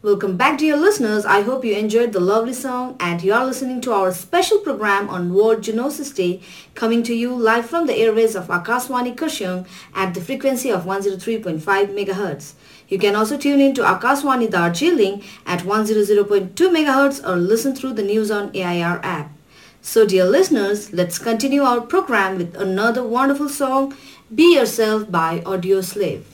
Welcome back, dear listeners. I hope you enjoyed the lovely song and you are listening to our special program on World Genosis Day, coming to you live from the airways of Akaswani Kurseong at the frequency of 103.5 MHz. You can also tune in to Akaswani Darjeeling at 100.2 MHz or listen through the News on AIR app. So, dear listeners, let's continue our program with another wonderful song, Be Yourself by Audio Slave.